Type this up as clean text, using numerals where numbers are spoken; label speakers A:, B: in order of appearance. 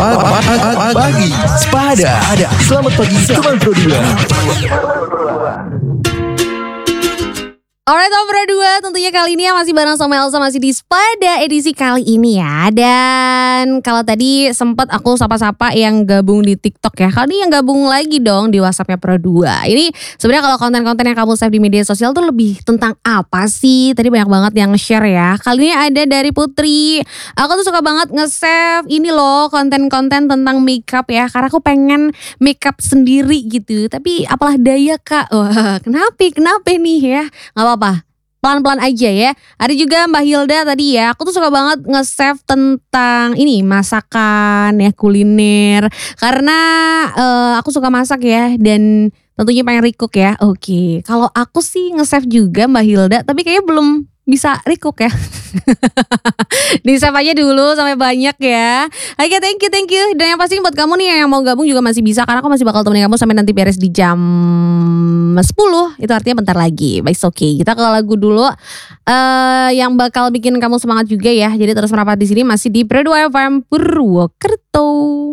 A: Pagi Sepada. Selamat pagi teman Pro 2.
B: Alright Om Pro 2, tentunya kali ini ya masih bareng sama Elsa, masih di Sepada edisi kali ini ya. Dan kalau tadi sempat aku sapa-sapa yang gabung di TikTok ya, kali ini yang gabung lagi dong di WhatsAppnya Pro 2. Ini sebenarnya kalau konten-konten yang kamu save di media sosial tuh lebih tentang apa sih? Tadi banyak banget yang share ya. Kali ini ada dari Putri. Aku tuh suka banget nge-save ini loh, konten-konten tentang makeup ya, karena aku pengen makeup sendiri gitu. Tapi apalah daya Kak. Wah, kenapa nih ya? Gak apa-apa, pelan-pelan aja ya. Ada juga Mbak Hilda tadi ya. Aku tuh suka banget nge-save tentang ini, masakan ya, kuliner. Karena aku suka masak ya, dan tentunya pengen recook ya. Oke, kalau aku sih nge-save juga Mbak Hilda, tapi kayaknya belum bisa recook ya. Di-save aja dulu sampai banyak ya. Oke, thank you. Dan yang pasti buat kamu nih yang mau gabung juga masih bisa, karena aku masih bakal temenin kamu sampai nanti beres di jam 10. Itu artinya bentar lagi. Baik, oke. Kita ke lagu dulu yang bakal bikin kamu semangat juga ya. Jadi terus merapat di sini masih di Pro 2 FM Purwokerto.